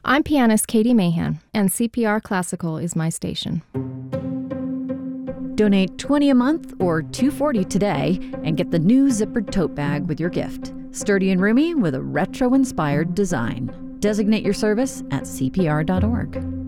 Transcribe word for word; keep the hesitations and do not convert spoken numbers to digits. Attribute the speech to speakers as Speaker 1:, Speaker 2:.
Speaker 1: I'm pianist Katie Mahan, and C P R Classical is my station.
Speaker 2: Donate twenty dollars a month or two dollars and forty cents today and get the new zippered tote bag with your gift. Sturdy and roomy with a retro-inspired design. Designate your service at C P R dot org.